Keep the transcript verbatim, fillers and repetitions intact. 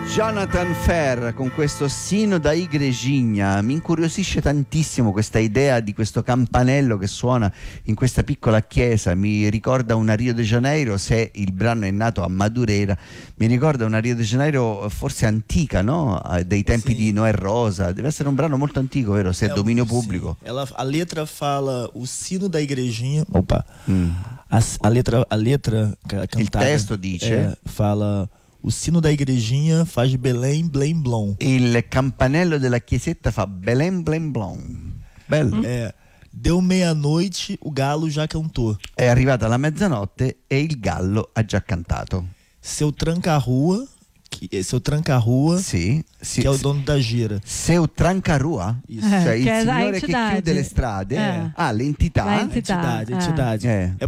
Jonathan Ferr con questo Sino da Igrejinha. Mi incuriosisce tantissimo questa idea di questo campanello che suona in questa piccola chiesa. Mi ricorda una Rio de Janeiro, se il brano è nato a Madureira, mi ricorda una Rio de Janeiro forse antica, no? Dei tempi Sim. di Noè Rosa. Deve essere un brano molto antico, vero? Se è É, dominio sim. pubblico. Ela, a letra fala o sino da igrejinha. Opa. Mm. A, a letra, a letra ca- Il cantada. testo dice é, fala o sino da igrejinha faz Belém, blém, blom. il campanello della chiesetta fa Belem blem blom. Bello. É, deu meia-noite, o galo já cantou. È arrivata la mezzanotte e il gallo ha già cantato. Seu tranca-rua, que, seu tranca-rua, Sì, sì, que é o sì. dono da gira. Seu Trancarua, Isso. cioè il che è la signore che entidade. chiude le strade, Eh. ah, l'entità, La entità. Entidade, Ah. entidade. Eh. É